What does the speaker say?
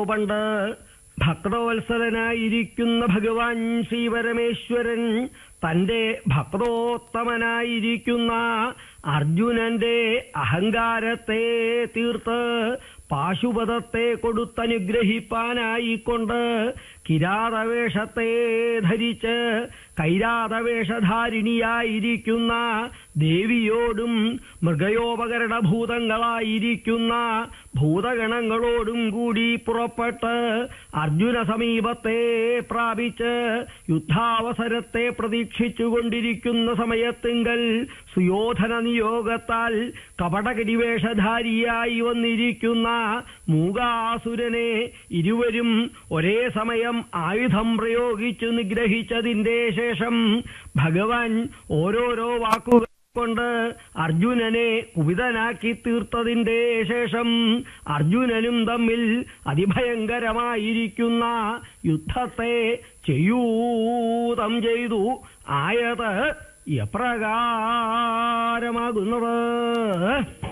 പണ്ട് ഭക്തവത്സലനായിരിക്കുന്ന ഭഗവാൻ ശ്രീപരമേശ്വരൻ തന്റെ ഭക്തോത്തമനായിരിക്കുന്ന അർജുനന്റെ അഹങ്കാരത്തെ തീർത്ത് പാശുപതത്തെ കൊടുത്തനുഗ്രഹിപ്പാനായിക്കൊണ്ട് കിരാതവേഷത്തെ ധരിച്ച് കൈരാതവേഷധാരിണിയായിരിക്കുന്ന ദേവിയോടും മൃഗയോപകരണഭൂതങ്ങളായിരിക്കുന്ന ഭൂതഗണങ്ങളോടും കൂടി പുറപ്പെട്ട് അർജുന സമീപത്തെ പ്രാപിച്ച് യുദ്ധാവസരത്തെ പ്രതീക്ഷിച്ചുകൊണ്ടിരിക്കുന്ന സമയത്തിങ്കൽ സുയോധന നിയോഗത്താൽ കപടകരിവേഷധാരിയായി വന്നിരിക്കുന്ന മൂകാസുരനെ ഇരുവരും ഒരേ സമയം ആയുധം പ്രയോഗിച്ചു നിഗ്രഹിച്ചതിന്റെ ശേഷം ഭഗവാൻ ഓരോരോ വാക്കുകൾ കൊണ്ട് അർജുനനെ കുപിതനാക്കി തീർത്തതിന്റെ ശേഷം അർജുനനും തമ്മിൽ അതിഭയങ്കരമായിരിക്കുന്ന യുദ്ധത്തെ ചെയ്യൂതം ചെയ്തു. ആയത് എപ്രകാരമാകുന്നത്?